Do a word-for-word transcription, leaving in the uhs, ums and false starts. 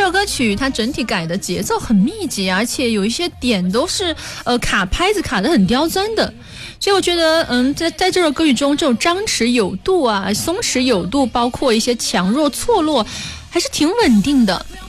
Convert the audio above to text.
首歌曲它整体改的节奏很密集，而且有一些点都是呃卡拍子卡得很刁钻的，所以我觉得嗯，在在这首歌曲中，这种张弛有度啊，松弛有度，包括一些强弱错落，还是挺稳定的。